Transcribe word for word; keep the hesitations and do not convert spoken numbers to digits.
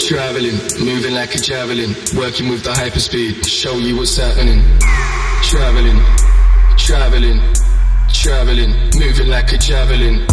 Traveling, moving like a javelin, working with the hyperspeed, show you what's happening. Traveling, traveling, traveling, moving like a javelin.